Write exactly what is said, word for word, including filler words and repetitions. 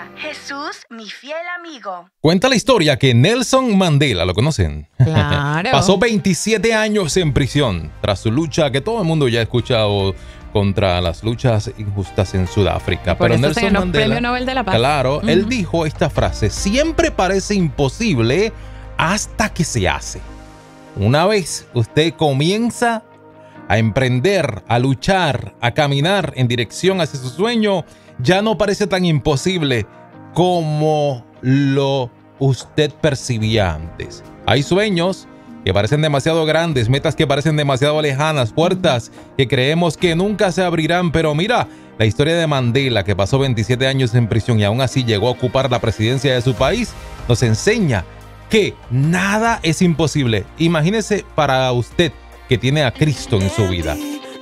vida. Jesús, mi fiel amigo. Cuenta la historia que Nelson Mandela, ¿lo conocen? Claro. Pasó veintisiete años en prisión tras su lucha que todo el mundo ya ha escuchado contra las luchas injustas en Sudáfrica. Por Pero eso se Nelson ganó Mandela, Premio Nobel de la Paz. claro, Uh-huh. él dijo esta frase: siempre parece imposible hasta que se hace. Una vez usted comienza a emprender, a luchar, a caminar en dirección hacia su sueño, ya no parece tan imposible como lo usted percibía antes. Hay sueños que parecen demasiado grandes, metas que parecen demasiado lejanas, puertas que creemos que nunca se abrirán, pero mira, la historia de Mandela, que pasó veintisiete años en prisión y aún así llegó a ocupar la presidencia de su país, nos enseña que nada es imposible. Imagínese para usted que tiene a Cristo en su vida.